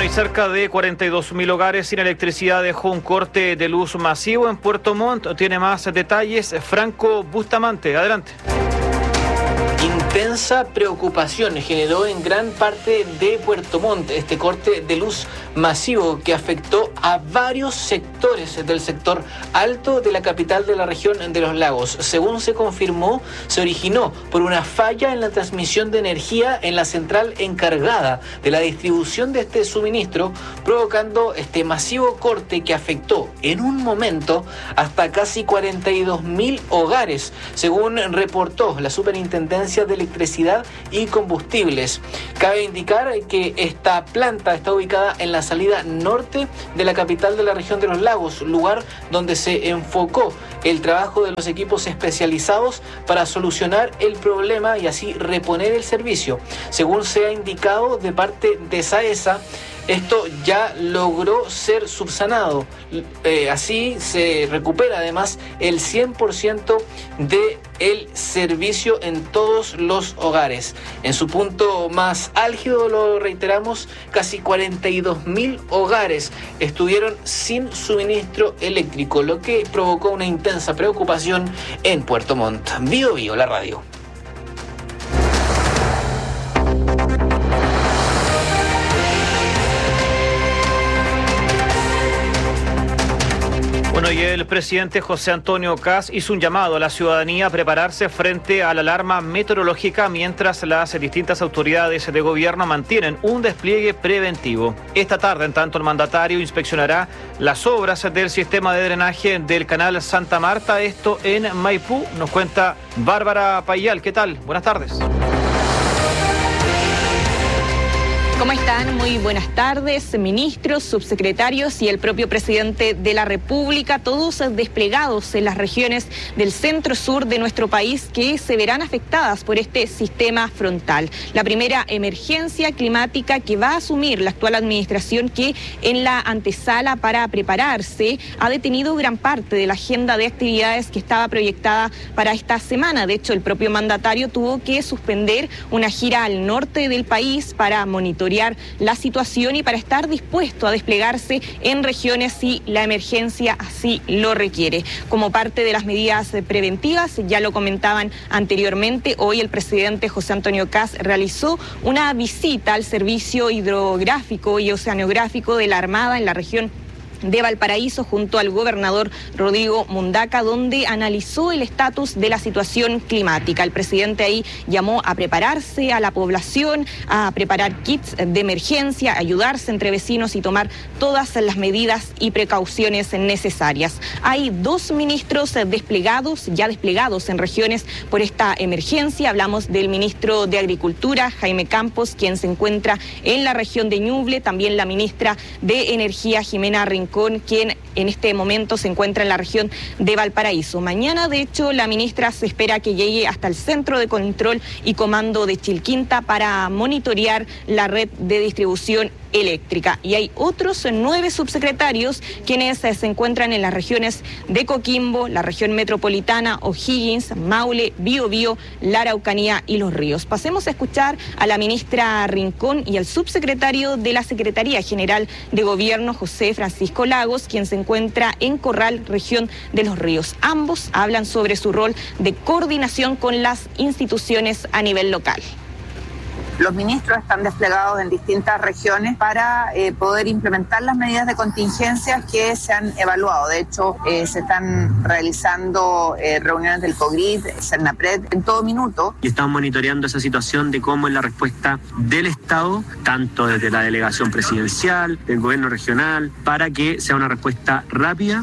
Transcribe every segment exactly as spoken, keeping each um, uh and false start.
Y cerca de cuarenta y dos mil hogares sin electricidad dejó un corte de luz masivo en Puerto Montt. Tiene más detalles Franco Bustamante. Adelante. Intensa preocupación generó en gran parte de Puerto Montt este corte de luz masivo que afectó a varios sectores del sector alto de la capital de la región de los lagos. Según se confirmó, se originó por una falla en la transmisión de energía en la central encargada de la distribución de este suministro, provocando este masivo corte que afectó en un momento hasta casi cuarenta y dos mil hogares, según reportó la Superintendencia de Electricidad y Combustibles. Cabe indicar que esta planta está ubicada en la salida norte de la capital de la región de los lagos, lugar donde se enfocó el trabajo de los equipos especializados para solucionar el problema y así reponer el servicio. Según se ha indicado de parte de SAESA, esto ya logró ser subsanado. Eh, así se recupera además el cien por ciento del servicio en todos los hogares. En su punto más álgido, lo reiteramos, casi cuarenta y dos mil hogares estuvieron sin suministro eléctrico, lo que provocó una intensa preocupación en Puerto Montt. Bio Bio, la radio. Bueno, y el presidente José Antonio Kast hizo un llamado a la ciudadanía a prepararse frente a la alarma meteorológica mientras las distintas autoridades de gobierno mantienen un despliegue preventivo. Esta tarde, en tanto, el mandatario inspeccionará las obras del sistema de drenaje del canal Santa Marta, esto en Maipú. Nos cuenta Bárbara Payal. ¿Qué tal? Buenas tardes. ¿Cómo están? Muy buenas tardes, ministros, subsecretarios y el propio presidente de la República, todos desplegados en las regiones del centro-sur de nuestro país que se verán afectadas por este sistema frontal. La primera emergencia climática que va a asumir la actual administración, que en la antesala para prepararse ha detenido gran parte de la agenda de actividades que estaba proyectada para esta semana. De hecho, el propio mandatario tuvo que suspender una gira al norte del país para monitorear la situación y para estar dispuesto a desplegarse en regiones si la emergencia así lo requiere. Como parte de las medidas preventivas, ya lo comentaban anteriormente, hoy el presidente José Antonio Kast realizó una visita al servicio hidrográfico y oceanográfico de la Armada en la región de Valparaíso junto al gobernador Rodrigo Mundaca, donde analizó el estatus de la situación climática. El presidente ahí llamó a prepararse a la población, a preparar kits de emergencia, ayudarse entre vecinos y tomar todas las medidas y precauciones necesarias. Hay dos ministros desplegados, ya desplegados en regiones por esta emergencia. Hablamos del ministro de Agricultura, Jaime Campos, quien se encuentra en la región de Ñuble, también la ministra de Energía, Jimena Rincón, quien en este momento se encuentra en la región de Valparaíso. Mañana, de hecho, la ministra se espera que llegue hasta el Centro de Control y Comando de Chilquinta para monitorear la red de distribución eléctrica. Y hay otros nueve subsecretarios quienes se encuentran en las regiones de Coquimbo, la región metropolitana, O'Higgins, Maule, Biobío, la Araucanía y Los Ríos. Pasemos a escuchar a la ministra Rincón y al subsecretario de la Secretaría General de Gobierno, José Francisco Lagos, quien se encuentra en Corral, región de Los Ríos. Ambos hablan sobre su rol de coordinación con las instituciones a nivel local. Los ministros están desplegados en distintas regiones para eh, poder implementar las medidas de contingencia que se han evaluado. De hecho, eh, se están realizando eh, reuniones del COGRID, CERNAPRED, en todo minuto. Y estamos monitoreando esa situación de cómo es la respuesta del Estado, tanto desde la delegación presidencial, del gobierno regional, para que sea una respuesta rápida.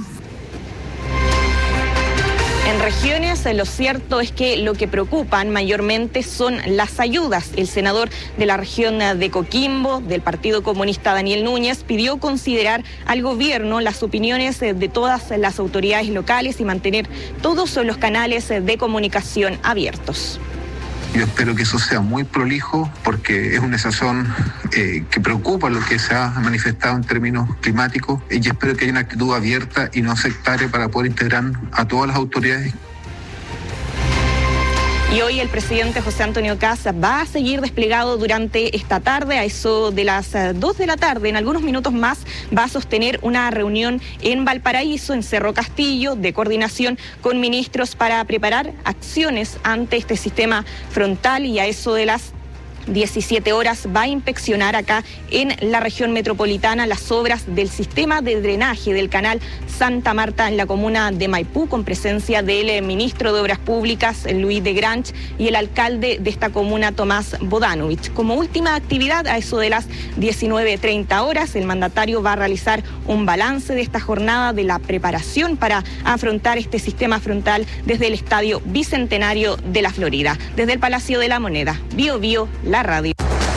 En regiones, lo cierto es que lo que preocupan mayormente son las ayudas. El senador de la región de Coquimbo, del Partido Comunista, Daniel Núñez, pidió considerar al gobierno las opiniones de todas las autoridades locales y mantener todos los canales de comunicación abiertos. Yo espero que eso sea muy prolijo porque es una situación eh, que preocupa lo que se ha manifestado en términos climáticos y espero que haya una actitud abierta y no sectaria para poder integrar a todas las autoridades. Y hoy el presidente José Antonio Kast va a seguir desplegado durante esta tarde, a eso de las dos de la tarde. En algunos minutos más va a sostener una reunión en Valparaíso, en Cerro Castillo, de coordinación con ministros para preparar acciones ante este sistema frontal, y a eso de las diecisiete horas va a inspeccionar acá en la región metropolitana las obras del sistema de drenaje del canal Santa Marta en la comuna de Maipú, con presencia del ministro de Obras Públicas, Luis de Granch, y el alcalde de esta comuna, Tomás Bodanovich. Como última actividad, a eso de las diecinueve treinta horas, el mandatario va a realizar un balance de esta jornada de la preparación para afrontar este sistema frontal desde el Estadio Bicentenario de la Florida. Desde el Palacio de la Moneda, Bio Bio, la radio.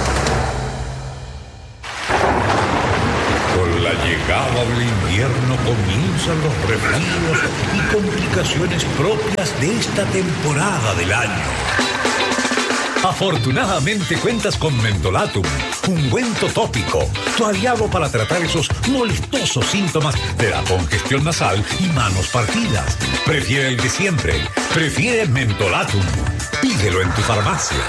Con la llegada del invierno comienzan los resfríos y complicaciones propias de esta temporada del año. Afortunadamente cuentas con Mentolatum, ungüento tópico, tu aliado para tratar esos molestosos síntomas de la congestión nasal y manos partidas. Prefiere el de siempre, prefiere Mentolatum. Pídelo en tu farmacia.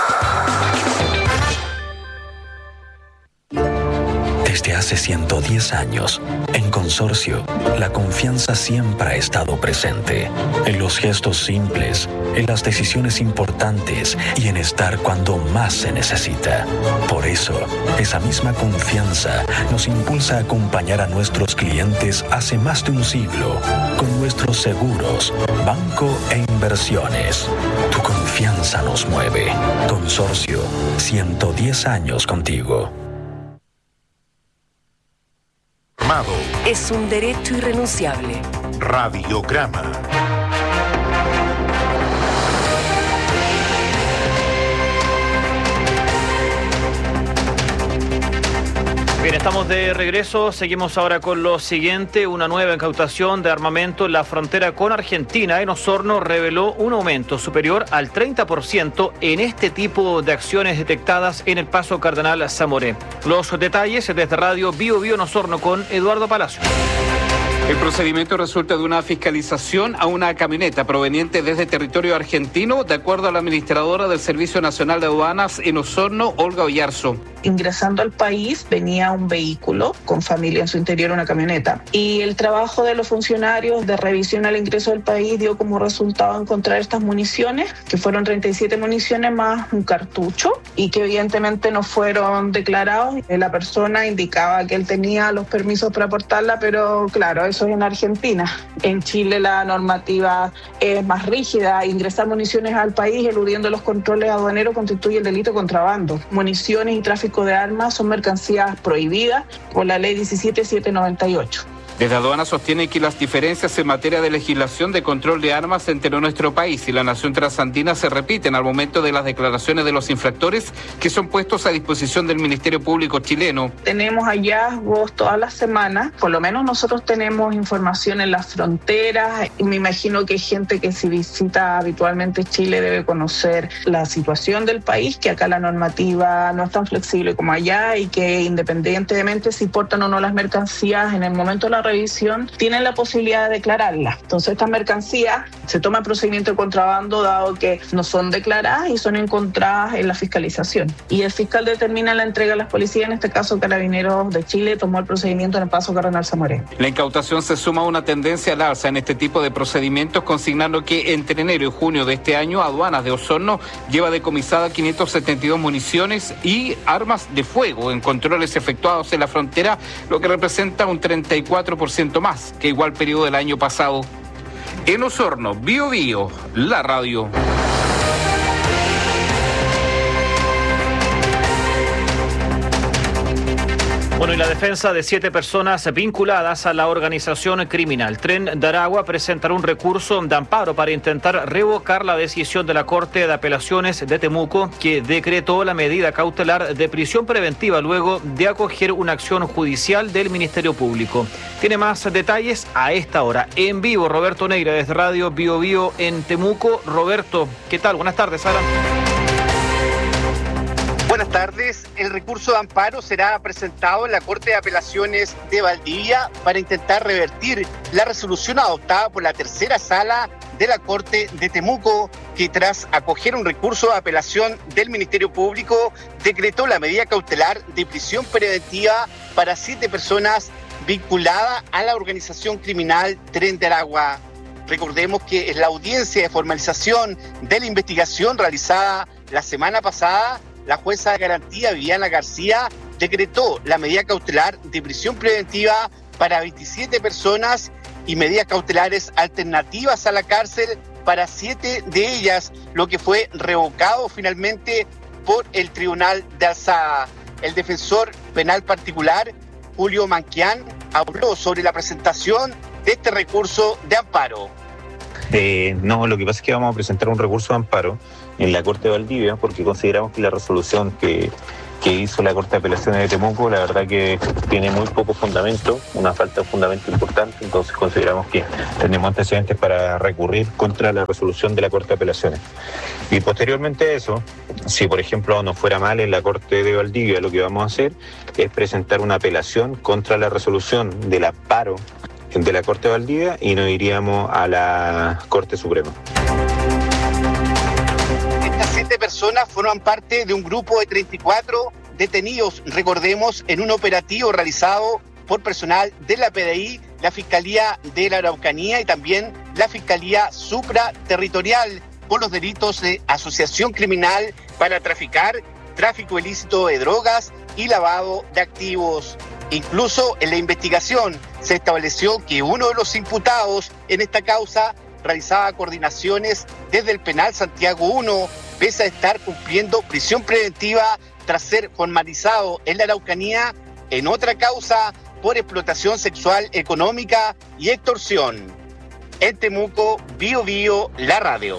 Desde hace ciento diez años, en Consorcio, la confianza siempre ha estado presente, en los gestos simples, en las decisiones importantes y en estar cuando más se necesita. Por eso, esa misma confianza nos impulsa a acompañar a nuestros clientes hace más de un siglo, con nuestros seguros, banco e inversiones. Tu confianza nos mueve. Consorcio, ciento diez años contigo. Es un derecho irrenunciable. Radiograma. Bien, estamos de regreso. Seguimos ahora con lo siguiente. Una nueva incautación de armamento en la frontera con Argentina. En Osorno reveló un aumento superior al treinta por ciento en este tipo de acciones detectadas en el Paso Cardenal Zamoré. Los detalles desde Radio Bio Bio en Osorno con Eduardo Palacio. El procedimiento resulta de una fiscalización a una camioneta proveniente desde territorio argentino, de acuerdo a la administradora del Servicio Nacional de Aduanas en Osorno, Olga Oyarzo. Ingresando al país venía un vehículo con familia en su interior, una camioneta. Y el trabajo de los funcionarios de revisión al ingreso del país dio como resultado encontrar estas municiones, que fueron treinta y siete municiones más un cartucho, y que evidentemente no fueron declarados. La persona indicaba que él tenía los permisos para portarla, pero claro, eso es en Argentina. En Chile la normativa es más rígida. Ingresar municiones al país eludiendo los controles aduaneros constituye el delito de contrabando. Municiones y tráfico de armas son mercancías prohibidas por la ley diecisiete mil setecientos noventa y ocho. Desde Aduanas sostiene que las diferencias en materia de legislación de control de armas entre nuestro país y la nación transandina se repiten al momento de las declaraciones de los infractores que son puestos a disposición del Ministerio Público chileno. Tenemos hallazgos todas las semanas, por lo menos nosotros tenemos información en las fronteras, y me imagino que gente que si visita habitualmente Chile debe conocer la situación del país, que acá la normativa no es tan flexible como allá y que independientemente si portan o no las mercancías, en el momento de la revisión tienen la posibilidad de declararlas. Entonces estas mercancías se toma el procedimiento de contrabando dado que no son declaradas y son encontradas en la fiscalización. Y el fiscal determina la entrega a las policías, en este caso Carabineros de Chile tomó el procedimiento en el Paso Cardenal Zamoré. La incautación se suma a una tendencia al alza en este tipo de procedimientos, consignando que entre enero y junio de este año Aduanas de Osorno lleva decomisada quinientas setenta y dos municiones y armas de fuego en controles efectuados en la frontera, lo que representa un treinta y cuatro por ciento más que igual periodo del año pasado. En Osorno, Bio Bio, la radio. Bueno, y la defensa de siete personas vinculadas a la organización criminal Tren de Aragua presentará un recurso de amparo para intentar revocar la decisión de la Corte de Apelaciones de Temuco, que decretó la medida cautelar de prisión preventiva luego de acoger una acción judicial del Ministerio Público. Tiene más detalles a esta hora. En vivo, Roberto Neira, desde Radio Bio Bio en Temuco. Roberto, ¿qué tal? Buenas tardes, Sara. Buenas tardes. El recurso de amparo será presentado en la Corte de Apelaciones de Valdivia para intentar revertir la resolución adoptada por la tercera sala de la Corte de Temuco, que tras acoger un recurso de apelación del Ministerio Público, decretó la medida cautelar de prisión preventiva para siete personas vinculadas a la organización criminal Tren de Aragua. Recordemos que en la audiencia de formalización de la investigación realizada la semana pasada, la jueza de garantía Viviana García decretó la medida cautelar de prisión preventiva para veintisiete personas y medidas cautelares alternativas a la cárcel para siete de ellas, lo que fue revocado finalmente por el Tribunal de Alzada. El defensor penal particular, Julio Manquián, habló sobre la presentación de este recurso de amparo. Eh, no, lo que pasa es que vamos a presentar un recurso de amparo en la Corte de Valdivia porque consideramos que la resolución que, que hizo la Corte de Apelaciones de Temuco, la verdad que tiene muy poco fundamento, una falta de fundamento importante, entonces consideramos que tenemos antecedentes para recurrir contra la resolución de la Corte de Apelaciones. Y posteriormente a eso, si por ejemplo nos fuera mal en la Corte de Valdivia, lo que vamos a hacer es presentar una apelación contra la resolución del amparo de la Corte de Valdivia y nos iríamos a la Corte Suprema. Estas siete personas forman parte de un grupo de treinta y cuatro detenidos, recordemos, en un operativo realizado por personal de la P D I, la Fiscalía de la Araucanía y también la Fiscalía Supraterritorial por los delitos de asociación criminal para traficar, tráfico ilícito de drogas y lavado de activos. Incluso en la investigación se estableció que uno de los imputados en esta causa realizaba coordinaciones desde el penal Santiago uno, pese a estar cumpliendo prisión preventiva tras ser formalizado en la Araucanía en otra causa por explotación sexual económica y extorsión. En Temuco, Bio Bio, la radio.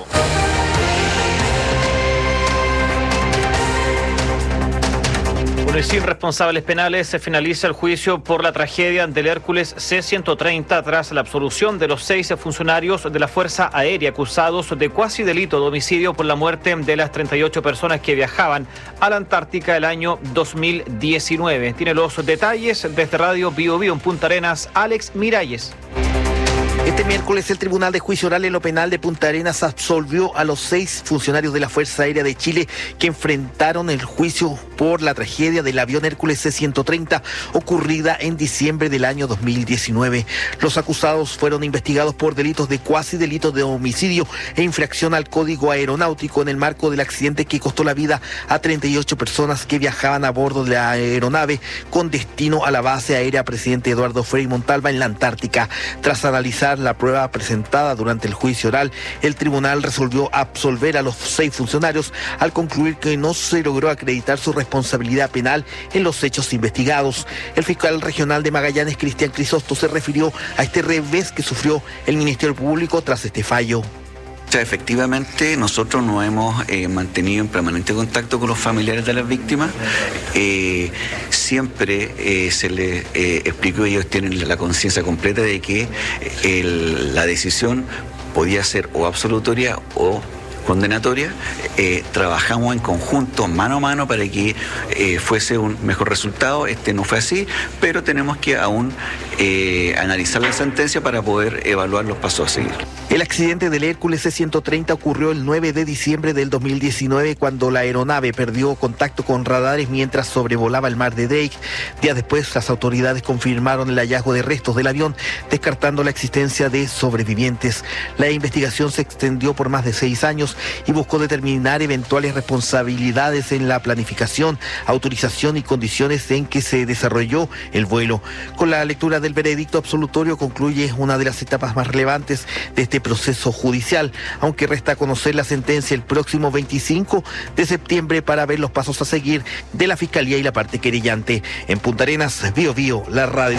Por sin responsables penales se finaliza el juicio por la tragedia del Hércules C ciento treinta tras la absolución de los seis funcionarios de la Fuerza Aérea acusados de cuasi delito de homicidio por la muerte de las treinta y ocho personas que viajaban a la Antártica el año dos mil diecinueve. Tiene los detalles desde Radio Bio Bio en Punta Arenas, Alex Miralles. Este miércoles el Tribunal de Juicio Oral en lo Penal de Punta Arenas absolvió a los seis funcionarios de la Fuerza Aérea de Chile que enfrentaron el juicio por la tragedia del avión Hércules C ciento treinta ocurrida en diciembre del año dos mil diecinueve. Los acusados fueron investigados por delitos de cuasi delito de homicidio e infracción al Código Aeronáutico en el marco del accidente que costó la vida a treinta y ocho personas que viajaban a bordo de la aeronave con destino a la base aérea Presidente Eduardo Frei Montalva en la Antártica. Tras analizar la prueba presentada durante el juicio oral, el tribunal resolvió absolver a los seis funcionarios al concluir que no se logró acreditar su responsabilidad penal en los hechos investigados. El fiscal regional de Magallanes, Cristian Crisosto, se refirió a este revés que sufrió el Ministerio Público tras este fallo. Efectivamente, nosotros nos hemos eh, mantenido en permanente contacto con los familiares de las víctimas. Eh, siempre eh, se les eh, explicó, ellos tienen la conciencia completa de que el, la decisión podía ser o absolutoria o condenatoria. Eh, trabajamos en conjunto, mano a mano, para que eh, fuese un mejor resultado. Este no fue así, pero tenemos que aún eh, analizar la sentencia para poder evaluar los pasos a seguir. El accidente del Hércules C ciento treinta ocurrió el nueve de diciembre del dos mil diecinueve cuando la aeronave perdió contacto con radares mientras sobrevolaba el mar de Drake. Días después, las autoridades confirmaron el hallazgo de restos del avión, descartando la existencia de sobrevivientes. La investigación se extendió por más de seis años y buscó determinar eventuales responsabilidades en la planificación, autorización y condiciones en que se desarrolló el vuelo. Con la lectura del veredicto absolutorio concluye una de las etapas más relevantes de este proceso judicial, aunque resta conocer la sentencia el próximo veinticinco de septiembre para ver los pasos a seguir de la Fiscalía y la parte querellante. En Punta Arenas, Bio Bio, la radio.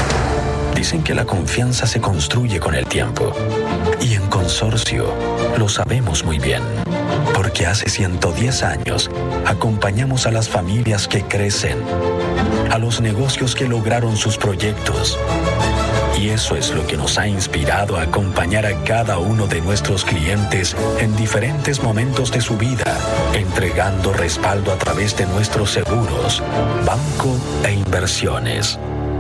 Dicen que la confianza se construye con el tiempo. Y en Consorcio lo sabemos muy bien. Porque hace ciento diez años acompañamos a las familias que crecen, a los negocios que lograron sus proyectos Y eso es lo que nos ha inspirado a acompañar a cada uno de nuestros clientes en diferentes momentos de su vida, entregando respaldo a través de nuestros seguros, banco e inversiones.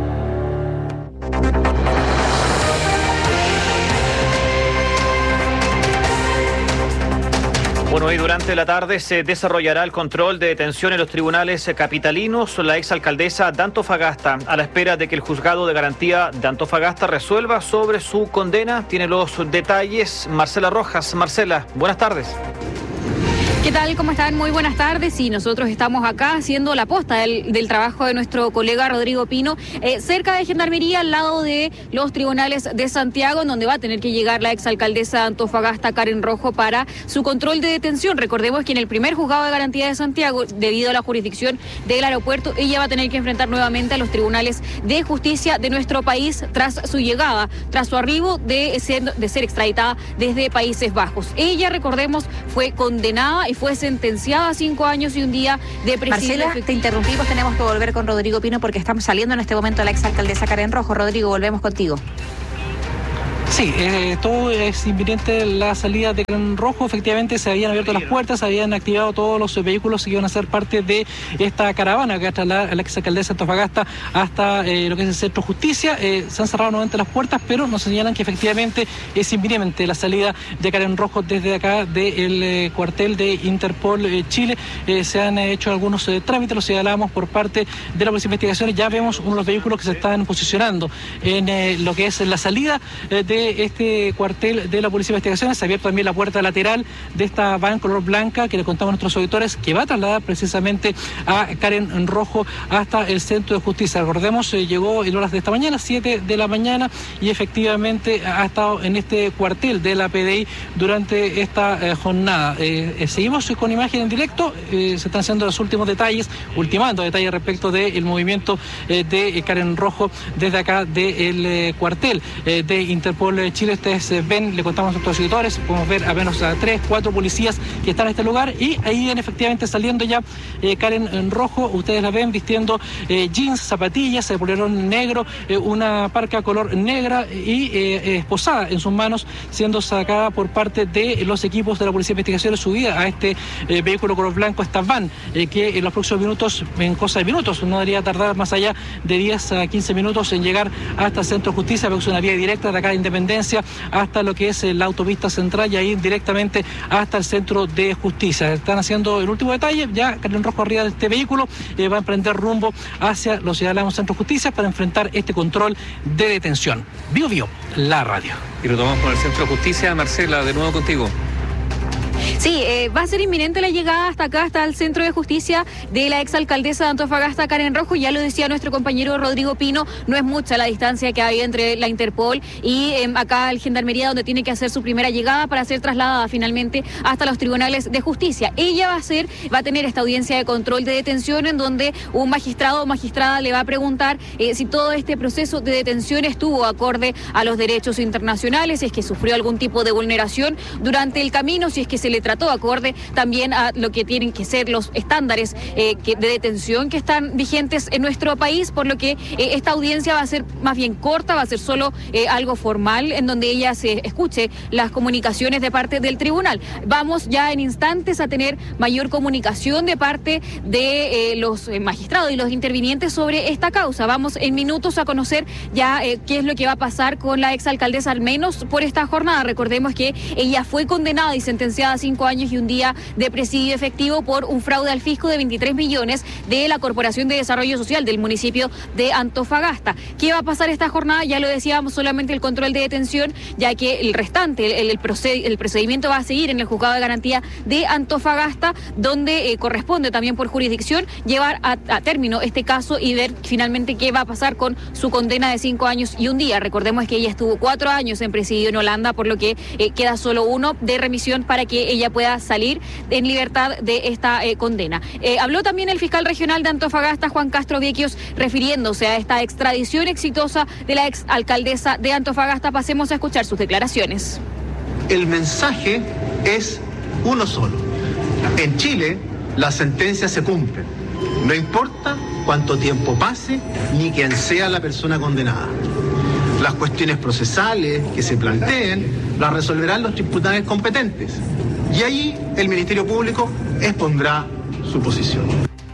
Bueno, hoy durante la tarde se desarrollará el control de detención en los tribunales capitalinos. La exalcaldesa de Antofagasta, a la espera de que el juzgado de garantía de Antofagasta resuelva sobre su condena, tiene los detalles Marcela Rojas. Marcela, buenas tardes. ¿Qué tal? ¿Cómo están? Muy buenas tardes. Y nosotros estamos acá haciendo la posta del, del trabajo de nuestro colega Rodrigo Pino, eh, cerca de Gendarmería, al lado de los tribunales de Santiago, en donde va a tener que llegar la exalcaldesa de Antofagasta, Karen Rojo, para su control de detención. Recordemos que en el primer juzgado de garantía de Santiago, debido a la jurisdicción del aeropuerto, ella va a tener que enfrentar nuevamente a los tribunales de justicia de nuestro país tras su llegada, tras su arribo de ser, de ser extraditada desde Países Bajos. Ella, recordemos, fue condenada y fue sentenciada a cinco años y un día de prisión. Marcela, te interrumpimos, tenemos que volver con Rodrigo Pino porque estamos saliendo en este momento la exalcaldesa Karen Rojo. Rodrigo, volvemos contigo. Sí, eh, todo es inminente la salida de Karen Rojo. Efectivamente se habían abierto las puertas, se habían activado todos los vehículos que iban a ser parte de esta caravana que va a trasladar a la exalcaldesa de Antofagasta hasta eh, lo que es el Centro Justicia. Eh, se han cerrado nuevamente las puertas, pero nos señalan que efectivamente es inminente la salida de Karen Rojo desde acá del eh, cuartel de Interpol eh, Chile. Eh, se han eh, hecho algunos eh, trámites, los señalamos por parte de la Policía de Investigaciones. Ya vemos uno de los vehículos que se están posicionando en eh, lo que es la salida eh, de este cuartel de la Policía de Investigaciones. Se ha abierto también la puerta lateral de esta van color blanca que le contamos a nuestros auditores, que va a trasladar precisamente a Karen Rojo hasta el Centro de Justicia. Recordemos, eh, llegó en horas de esta mañana, siete de la mañana, y efectivamente ha estado en este cuartel de la P D I durante esta eh, jornada. Eh, eh, seguimos con imagen en directo, eh, se están haciendo los últimos detalles, ultimando detalles respecto del movimiento eh, de eh, Karen Rojo desde acá del eh, cuartel eh, de Interpol eh, Chile. Ustedes eh, ven, le contamos a nuestros auditores, podemos ver a menos a tres, cuatro policías que están en este lugar, y ahí viene efectivamente saliendo ya eh, Karen Rojo. Ustedes la ven vistiendo eh, jeans, zapatillas, el polerón negro, eh, una parca color negra y eh, esposada en sus manos, siendo sacada por parte de los equipos de la Policía de Investigaciones, subida a este eh, vehículo color blanco, esta van, eh, que en los próximos minutos, en cosa de minutos, no debería tardar más allá de diez a quince minutos en llegar hasta el Centro de Justicia, porque es una vía directa de acá de Independencia hasta lo que es la autopista central y ahí directamente hasta el Centro de Justicia. Están haciendo el último detalle, ya Karen Rojo arriba de este vehículo eh, va a emprender rumbo hacia los ciudadanos Centro de Justicia para enfrentar este control de detención. Bio Bio, la radio. Y lo tomamos con el Centro de Justicia. Marcela, de nuevo contigo. Sí, eh, va a ser inminente la llegada hasta acá, hasta el Centro de Justicia, de la exalcaldesa de Antofagasta, Karen Rojo. Ya lo decía nuestro compañero Rodrigo Pino, no es mucha la distancia que hay entre la Interpol y eh, acá el Gendarmería, donde tiene que hacer su primera llegada para ser trasladada finalmente hasta los tribunales de justicia. Ella va a ser, va a tener esta audiencia de control de detención, en donde un magistrado o magistrada le va a preguntar eh, si todo este proceso de detención estuvo acorde a los derechos internacionales, si es que sufrió algún tipo de vulneración durante el camino, si es que se le trató acorde también a lo que tienen que ser los estándares eh, que, de detención que están vigentes en nuestro país, por lo que eh, esta audiencia va a ser más bien corta, va a ser solo eh, algo formal, en donde ella se escuche las comunicaciones de parte del tribunal. Vamos ya en instantes a tener mayor comunicación de parte de eh, los eh, magistrados y los intervinientes sobre esta causa. Vamos en minutos a conocer ya eh, qué es lo que va a pasar con la exalcaldesa, al menos por esta jornada. Recordemos que ella fue condenada y sentenciada a cinco años y un día de presidio efectivo por un fraude al fisco de veintitrés millones de la Corporación de Desarrollo Social del municipio de Antofagasta. ¿Qué va a pasar esta jornada? Ya lo decíamos, solamente el control de detención, ya que el restante, el, el, proced, el procedimiento va a seguir en el juzgado de garantía de Antofagasta, donde eh, corresponde también por jurisdicción llevar a, a término este caso y ver finalmente qué va a pasar con su condena de cinco años y un día. Recordemos que ella estuvo cuatro años en presidio en Holanda, por lo que eh, queda solo uno de remisión para que ella pueda salir en libertad de esta eh, condena. Eh, habló también el fiscal regional de Antofagasta, Juan Castro Viequios, refiriéndose a esta extradición exitosa de la exalcaldesa de Antofagasta. Pasemos a escuchar sus declaraciones. El mensaje es uno solo. En Chile, las sentencias se cumplen. No importa cuánto tiempo pase ni quién sea la persona condenada. Las cuestiones procesales que se planteen las resolverán los tribunales competentes. Y ahí el Ministerio Público expondrá su posición.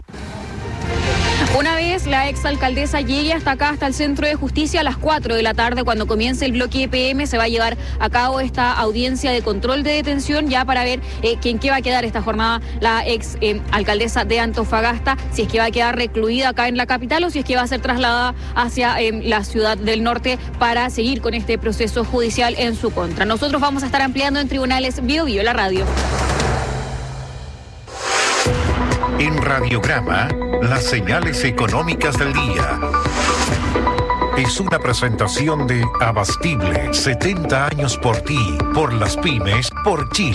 Una vez la exalcaldesa llegue hasta acá, hasta el Centro de Justicia, a las cuatro de la tarde, cuando comience el bloque E P M, se va a llevar a cabo esta audiencia de control de detención, ya para ver eh, que en qué va a quedar esta jornada la ex eh, alcaldesa de Antofagasta, si es que va a quedar recluida acá en la capital o si es que va a ser trasladada hacia eh, la ciudad del norte para seguir con este proceso judicial en su contra. Nosotros vamos a estar ampliando en Tribunales Bio Bio, la radio. En Radiograma, las señales económicas del día. Es una presentación de Abastible, setenta años por ti, por las pymes, por Chile.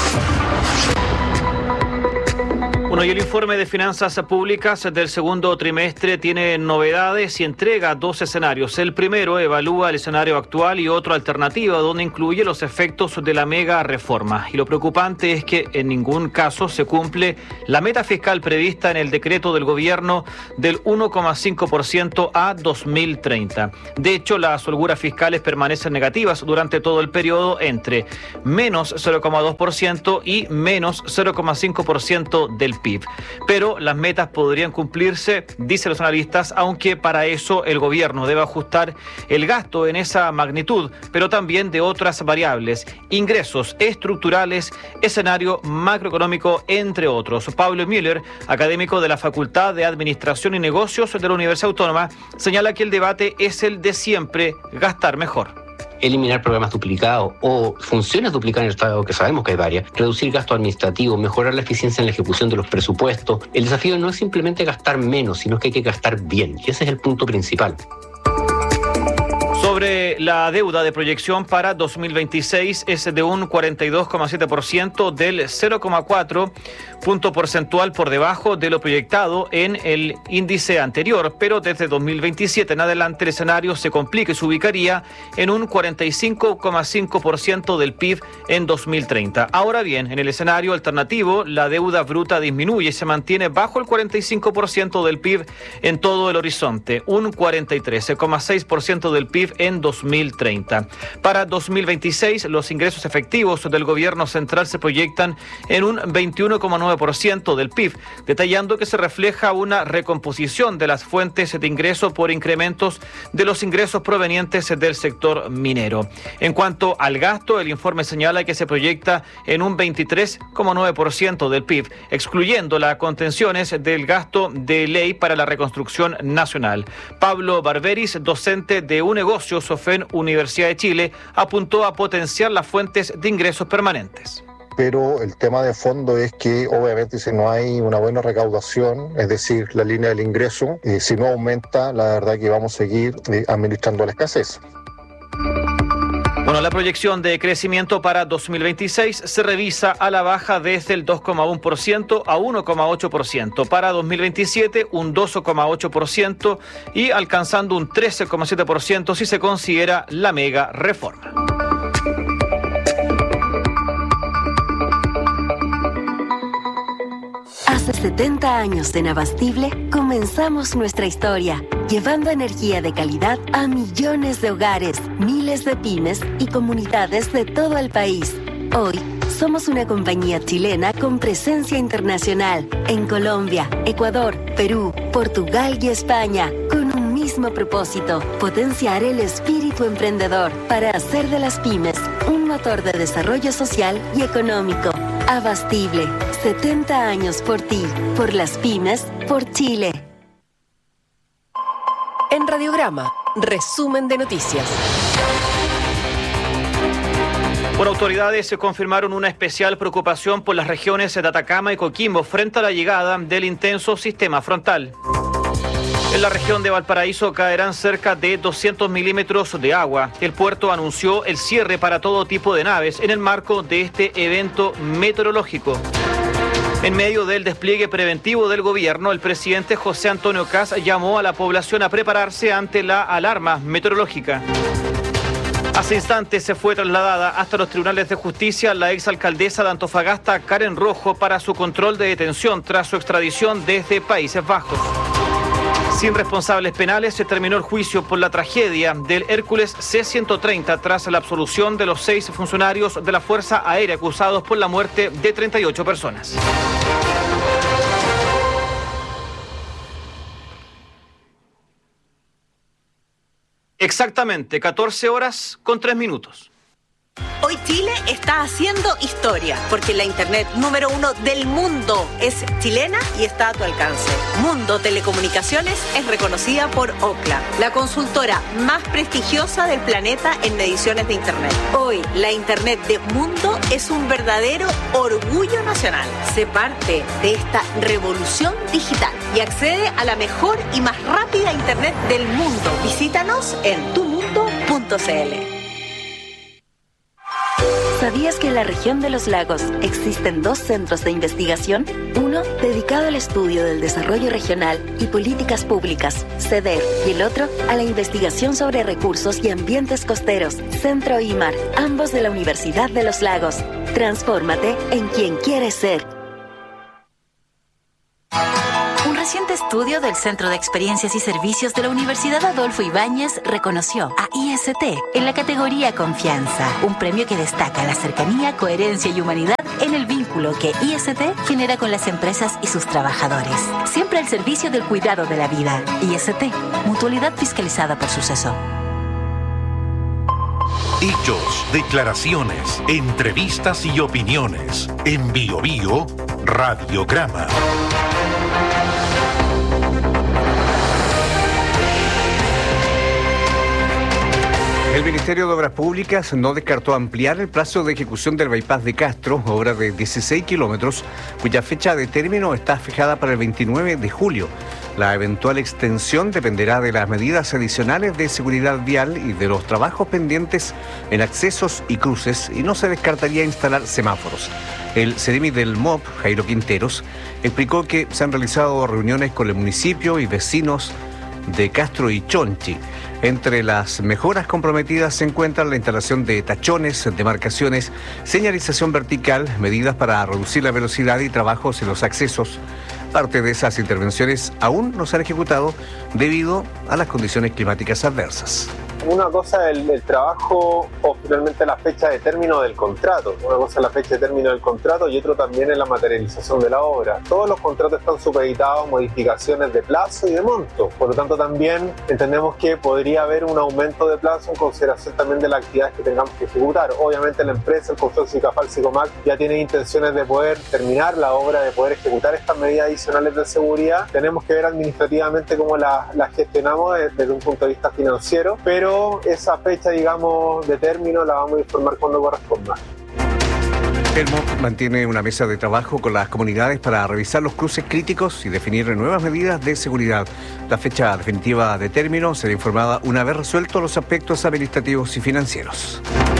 Bueno, y el informe de finanzas públicas del segundo trimestre tiene novedades y entrega dos escenarios. El primero evalúa el escenario actual y otro alternativo, donde incluye los efectos de la mega reforma. Y lo preocupante es que en ningún caso se cumple la meta fiscal prevista en el decreto del gobierno del uno coma cinco por ciento a dos mil treinta. De hecho, las holguras fiscales permanecen negativas durante todo el periodo, entre menos cero coma dos por ciento y menos cero coma cinco por ciento del P I B. Pero las metas podrían cumplirse, dicen los analistas, aunque para eso el gobierno debe ajustar el gasto en esa magnitud, pero también de otras variables, ingresos estructurales, escenario macroeconómico, entre otros. Pablo Müller, académico de la Facultad de Administración y Negocios de la Universidad Autónoma, señala que el debate es el de siempre gastar mejor. Eliminar programas duplicados o funciones duplicadas en el Estado, que sabemos que hay varias, reducir gasto administrativo, mejorar la eficiencia en la ejecución de los presupuestos. El desafío no es simplemente gastar menos, sino que hay que gastar bien, y ese es el punto principal. Sobre la deuda de proyección para dos mil veintiséis es de un cuarenta y dos coma siete por ciento, del cero coma cuatro punto porcentual por debajo de lo proyectado en el índice anterior, pero desde dos mil veintisiete en adelante el escenario se complica y se ubicaría en un cuarenta y cinco coma cinco por ciento del P I B en dos mil treinta. Ahora bien, en el escenario alternativo, la deuda bruta disminuye y se mantiene bajo el cuarenta y cinco por ciento del P I B en todo el horizonte, un cuarenta y tres coma seis por ciento del P I B en dos mil treinta. Para dos mil veintiséis, los ingresos efectivos del gobierno central se proyectan en un veintiuno coma nueve por ciento del P I B, detallando que se refleja una recomposición de las fuentes de ingreso por incrementos de los ingresos provenientes del sector minero. En cuanto al gasto, el informe señala que se proyecta en un veintitrés coma nueve por ciento del P I B, excluyendo las contenciones del gasto de ley para la reconstrucción nacional. Pablo Barberis, docente de un negocio SOFEN Universidad de Chile, apuntó a potenciar las fuentes de ingresos permanentes. Pero el tema de fondo es que obviamente si no hay una buena recaudación, es decir, la línea del ingreso, eh, si no aumenta, la verdad que vamos a seguir eh, administrando la escasez. Bueno, la proyección de crecimiento para dos mil veintiséis se revisa a la baja desde el dos coma uno por ciento a uno coma ocho por ciento. Para dos mil veintisiete, un dos coma ocho por ciento y alcanzando un trece coma siete por ciento si se considera la mega reforma. Hace setenta años en Abastible comenzamos nuestra historia, llevando energía de calidad a millones de hogares, miles de pymes y comunidades de todo el país. Hoy somos una compañía chilena con presencia internacional en Colombia, Ecuador, Perú, Portugal y España, con un mismo propósito: potenciar el espíritu emprendedor para hacer de las pymes un motor de desarrollo social y económico. Abastible, setenta años por ti, por las pymes, por Chile. En Radiograma, resumen de noticias. Por autoridades se confirmaron una especial preocupación por las regiones de Atacama y Coquimbo frente a la llegada del intenso sistema frontal. En la región de Valparaíso caerán cerca de doscientos milímetros de agua. El puerto anunció el cierre para todo tipo de naves en el marco de este evento meteorológico. En medio del despliegue preventivo del gobierno, el presidente José Antonio Kast llamó a la población a prepararse ante la alarma meteorológica. Hace instantes se fue trasladada hasta los tribunales de justicia la exalcaldesa de Antofagasta, Karen Rojo, para su control de detención tras su extradición desde Países Bajos. Sin responsables penales se terminó el juicio por la tragedia del Hércules C ciento treinta tras la absolución de los seis funcionarios de la Fuerza Aérea acusados por la muerte de treinta y ocho personas. Exactamente, catorce horas con tres minutos. Hoy Chile está haciendo historia, porque la internet número uno del mundo es chilena y está a tu alcance. Mundo Telecomunicaciones es reconocida por Ookla, la consultora más prestigiosa del planeta en mediciones de internet. Hoy, la internet de Mundo es un verdadero orgullo nacional. Sé parte de esta revolución digital y accede a la mejor y más rápida internet del mundo. Visítanos en tu mundo punto c l. ¿Sabías que en la región de los lagos existen dos centros de investigación? Uno dedicado al estudio del desarrollo regional y políticas públicas, CEDER, y el otro a la investigación sobre recursos y ambientes costeros, Centro I M A R, ambos de la Universidad de los Lagos. Transfórmate en quien quieres ser. Un reciente estudio del Centro de Experiencias y Servicios de la Universidad Adolfo Ibáñez reconoció a I S T en la categoría Confianza, un premio que destaca la cercanía, coherencia y humanidad en el vínculo que I S T genera con las empresas y sus trabajadores. Siempre al servicio del cuidado de la vida. I S T, mutualidad fiscalizada por Suceso. Hechos, declaraciones, entrevistas y opiniones. En Bio Bio, Radiograma. El Ministerio de Obras Públicas no descartó ampliar el plazo de ejecución del bypass de Castro, obra de dieciséis kilómetros, cuya fecha de término está fijada para el veintinueve de julio. La eventual extensión dependerá de las medidas adicionales de seguridad vial y de los trabajos pendientes en accesos y cruces, y no se descartaría instalar semáforos. El Ceremi del M O P, Jairo Quinteros, explicó que se han realizado reuniones con el municipio y vecinos de Castro y Chonchi. Entre las mejoras comprometidas se encuentran la instalación de tachones, demarcaciones, señalización vertical, medidas para reducir la velocidad y trabajos en los accesos. Parte de esas intervenciones aún no se han ejecutado debido a las condiciones climáticas adversas. Una cosa es el, el trabajo o finalmente la fecha de término del contrato. Una cosa es la fecha de término del contrato y otro también es la materialización de la obra. Todos los contratos están supeditados a modificaciones de plazo y de monto. Por lo tanto, también entendemos que podría haber un aumento de plazo en consideración también de las actividades que tengamos que ejecutar. Obviamente la empresa, el consorcio ICAFAL Sicomac, ya tiene intenciones de poder terminar la obra, de poder ejecutar estas medidas adicionales de seguridad. Tenemos que ver administrativamente cómo las la gestionamos desde, desde un punto de vista financiero, pero esa fecha, digamos, de término la vamos a informar cuando corresponda. El M O P mantiene una mesa de trabajo con las comunidades para revisar los cruces críticos y definir nuevas medidas de seguridad. La fecha definitiva de término será informada una vez resueltos los aspectos administrativos y financieros.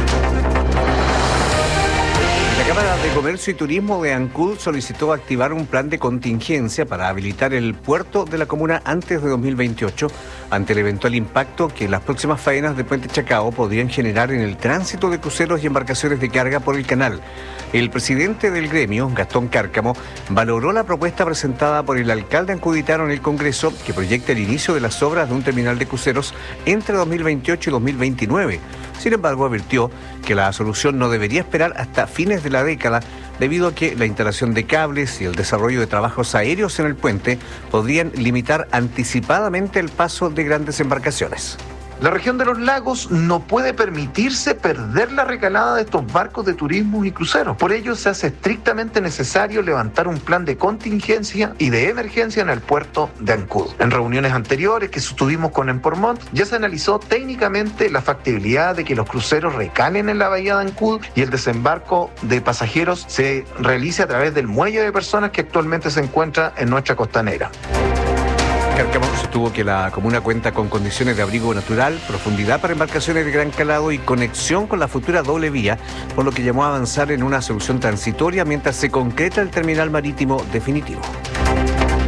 La Cámara de Comercio y Turismo de Ancud solicitó activar un plan de contingencia para habilitar el puerto de la comuna antes de dos mil veintiocho, ante el eventual impacto que las próximas faenas de Puente Chacao podrían generar en el tránsito de cruceros y embarcaciones de carga por el canal. El presidente del gremio, Gastón Cárcamo, valoró la propuesta presentada por el alcalde ancuditano en el Congreso, que proyecta el inicio de las obras de un terminal de cruceros entre dos mil veintiocho y dos mil veintinueve. Sin embargo, advirtió que la solución no debería esperar hasta fines de la década, debido a que la instalación de cables y el desarrollo de trabajos aéreos en el puente podrían limitar anticipadamente el paso de grandes embarcaciones. La región de los lagos no puede permitirse perder la recalada de estos barcos de turismo y cruceros. Por ello, se hace estrictamente necesario levantar un plan de contingencia y de emergencia en el puerto de Ancud. En reuniones anteriores que sostuvimos con Empormont, ya se analizó técnicamente la factibilidad de que los cruceros recalen en la bahía de Ancud y el desembarco de pasajeros se realice a través del muelle de personas que actualmente se encuentra en nuestra costanera. Cárcamo sostuvo que la comuna cuenta con condiciones de abrigo natural, profundidad para embarcaciones de gran calado y conexión con la futura doble vía, por lo que llamó a avanzar en una solución transitoria mientras se concreta el terminal marítimo definitivo.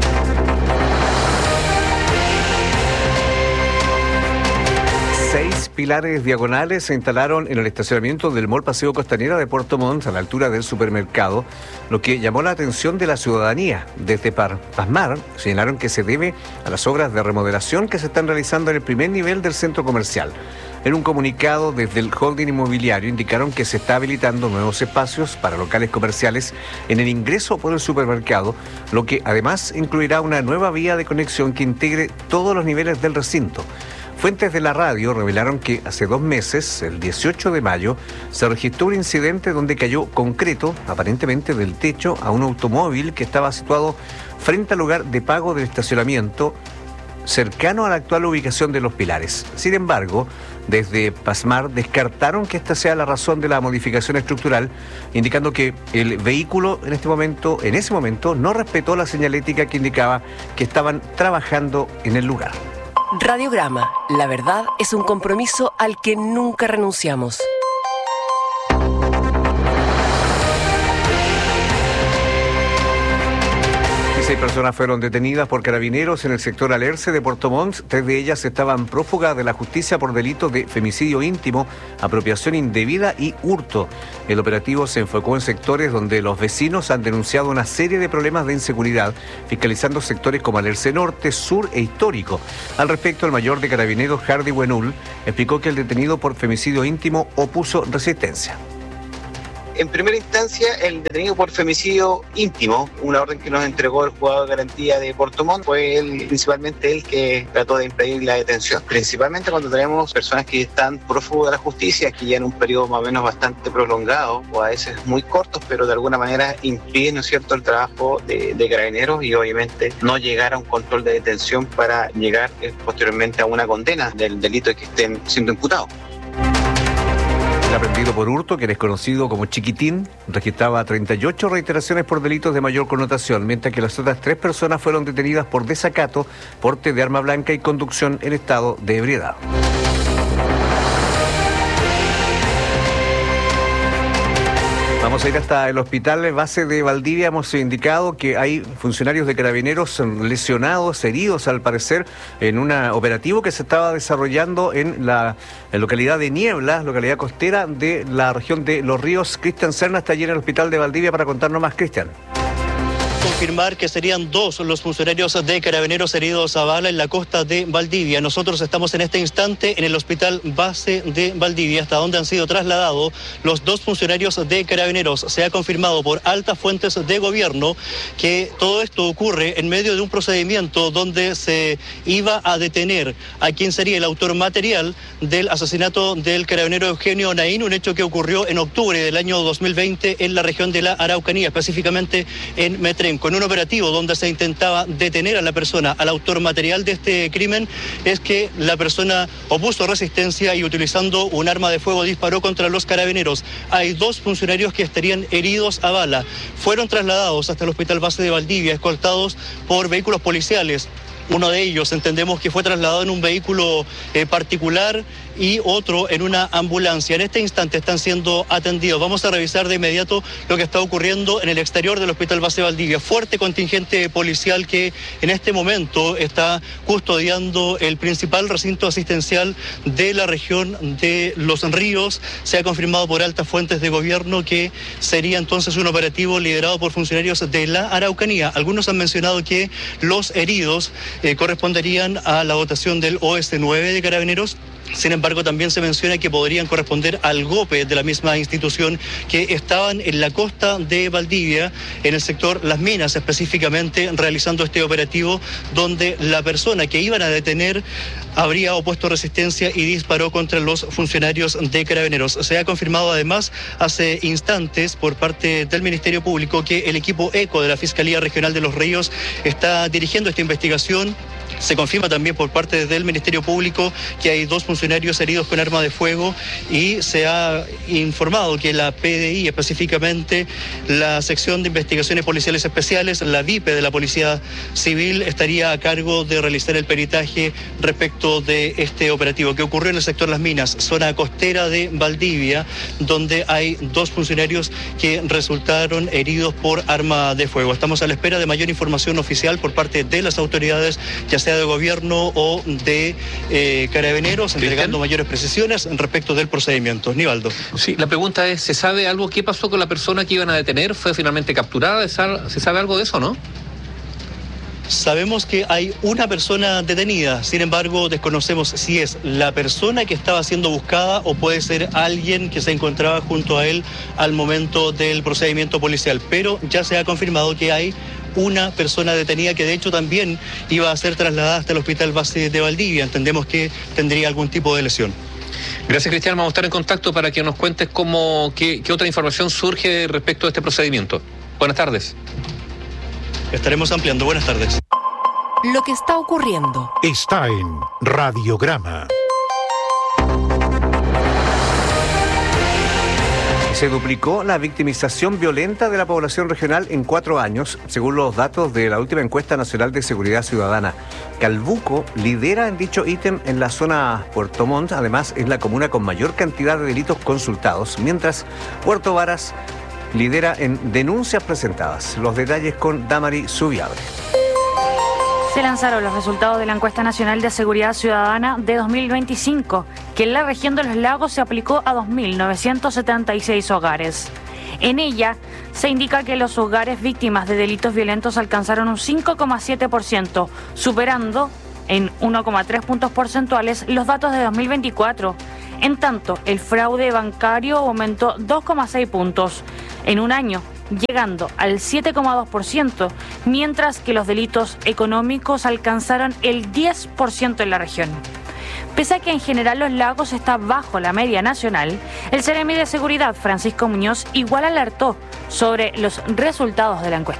Seis pilares diagonales se instalaron en el estacionamiento del Mall Paseo Costanera de Puerto Montt, a la altura del supermercado, lo que llamó la atención de la ciudadanía. Desde Pasmar señalaron que se debe a las obras de remodelación que se están realizando en el primer nivel del centro comercial. En un comunicado desde el holding inmobiliario indicaron que se está habilitando nuevos espacios para locales comerciales en el ingreso por el supermercado, lo que además incluirá una nueva vía de conexión que integre todos los niveles del recinto. Fuentes de la radio revelaron que hace dos meses, el dieciocho de mayo, se registró un incidente donde cayó concreto, aparentemente del techo, a un automóvil que estaba situado frente al lugar de pago del estacionamiento, cercano a la actual ubicación de los pilares. Sin embargo, desde Pasmar descartaron que esta sea la razón de la modificación estructural, indicando que el vehículo en este momento, en ese momento, no respetó la señalética que indicaba que estaban trabajando en el lugar. Radiograma, la verdad es un compromiso al que nunca renunciamos. Seis personas fueron detenidas por carabineros en el sector Alerce de Puerto Montt. Tres de ellas estaban prófugas de la justicia por delitos de femicidio íntimo, apropiación indebida y hurto. El operativo se enfocó en sectores donde los vecinos han denunciado una serie de problemas de inseguridad, fiscalizando sectores como Alerce Norte, Sur e Histórico. Al respecto, el mayor de carabineros, Hardy Buenul, explicó que el detenido por femicidio íntimo opuso resistencia. En primera instancia, el detenido por femicidio íntimo, una orden que nos entregó el juzgado de garantía de Puerto Montt, fue él, principalmente él que trató de impedir la detención. Principalmente cuando tenemos personas que están prófugas de la justicia, que ya en un periodo más o menos bastante prolongado, o a veces muy cortos, pero de alguna manera impiden, ¿no es cierto?, el trabajo de, de carabineros y obviamente no llegar a un control de detención para llegar eh, posteriormente a una condena del delito de que estén siendo imputados. Aprendido por hurto, que es conocido como Chiquitín, registraba treinta y ocho reiteraciones por delitos de mayor connotación, mientras que las otras tres personas fueron detenidas por desacato, porte de arma blanca y conducción en estado de ebriedad. Vamos a ir hasta el hospital base de Valdivia. Hemos indicado que hay funcionarios de carabineros lesionados, heridos al parecer, en un operativo que se estaba desarrollando en la, en localidad de Niebla, localidad costera de la región de Los Ríos. Cristian Serna está allí en el hospital de Valdivia para contarnos más. Cristian. Confirmar que serían dos los funcionarios de carabineros heridos a bala en la costa de Valdivia. Nosotros estamos en este instante en el hospital base de Valdivia, hasta donde han sido trasladados los dos funcionarios de carabineros. Se ha confirmado por altas fuentes de gobierno que todo esto ocurre en medio de un procedimiento donde se iba a detener a quien sería el autor material del asesinato del carabinero Eugenio Naín, un hecho que ocurrió en octubre del año dos mil veinte en la región de la Araucanía, específicamente en Metrenco. Con un operativo donde se intentaba detener a la persona, al autor material de este crimen, es que la persona opuso resistencia y utilizando un arma de fuego disparó contra los carabineros. Hay dos funcionarios que estarían heridos a bala. Fueron trasladados hasta el hospital base de Valdivia, escoltados por vehículos policiales. Uno de ellos entendemos que fue trasladado en un vehículo eh, particular y otro en una ambulancia. En este instante están siendo atendidos. Vamos a revisar de inmediato lo que está ocurriendo en el exterior del Hospital Base Valdivia. Fuerte contingente policial que en este momento está custodiando el principal recinto asistencial de la región de Los Ríos. Se ha confirmado por altas fuentes de gobierno que sería entonces un operativo liderado por funcionarios de la Araucanía. Algunos han mencionado que los heridos eh, corresponderían a la dotación del O S nueve de Carabineros. Sin embargo, también se menciona que podrían corresponder al GOPE de la misma institución, que estaban en la costa de Valdivia, en el sector Las Minas específicamente, realizando este operativo donde la persona que iban a detener habría opuesto resistencia y disparó contra los funcionarios de Carabineros. Se ha confirmado además hace instantes por parte del Ministerio Público que el equipo ECO de la Fiscalía Regional de Los Ríos está dirigiendo esta investigación. Se confirma también por parte del Ministerio Público que hay dos funcionarios heridos con arma de fuego y se ha informado que la P D I, específicamente la Sección de Investigaciones Policiales Especiales, la V I P E de la Policía Civil, estaría a cargo de realizar el peritaje respecto de este operativo que ocurrió en el sector Las Minas, zona costera de Valdivia, donde hay dos funcionarios que resultaron heridos por arma de fuego. Estamos a la espera de mayor información oficial por parte de las autoridades, ya sea de gobierno o de eh, carabineros, entregando mayores precisiones respecto del procedimiento. Nivaldo. Sí, la pregunta es, ¿se sabe algo? ¿Qué pasó con la persona que iban a detener? ¿Fue finalmente capturada? ¿Se sabe algo de eso, no? Sabemos que hay una persona detenida, sin embargo desconocemos si es la persona que estaba siendo buscada o puede ser alguien que se encontraba junto a él al momento del procedimiento policial, pero ya se ha confirmado que hay una persona detenida que de hecho también iba a ser trasladada hasta el hospital base de Valdivia. Entendemos que tendría algún tipo de lesión. Gracias, Cristian. Vamos a estar en contacto para que nos cuentes cómo, qué, qué otra información surge respecto a este procedimiento. Buenas tardes. Estaremos ampliando. Buenas tardes. Lo que está ocurriendo está en Radiograma. Se duplicó la victimización violenta de la población regional en cuatro años, según los datos de la última encuesta nacional de seguridad ciudadana. Calbuco lidera en dicho ítem en la zona Puerto Montt, además es la comuna con mayor cantidad de delitos consultados, mientras Puerto Varas lidera en denuncias presentadas. Los detalles con Damari Subiabre. Se lanzaron los resultados de la encuesta nacional de seguridad ciudadana de dos mil veinticinco, que en la región de los lagos se aplicó a dos mil novecientos setenta y seis hogares. En ella se indica que los hogares víctimas de delitos violentos alcanzaron un cinco coma siete por ciento, superando en uno coma tres puntos porcentuales los datos de dos mil veinticuatro. En tanto, el fraude bancario aumentó dos coma seis puntos en un año, llegando al siete coma dos por ciento, mientras que los delitos económicos alcanzaron el diez por ciento en la región. Pese a que en general los lagos está bajo la media nacional, el Ceremi de Seguridad, Francisco Muñoz, igual alertó sobre los resultados de la encuesta.